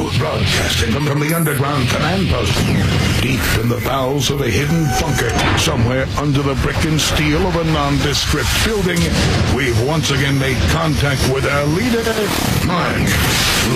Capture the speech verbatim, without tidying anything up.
broadcasting from the underground command post, deep in the bowels of a hidden bunker, somewhere under the brick and steel of a nondescript building, we've once again made contact with our leader, Mark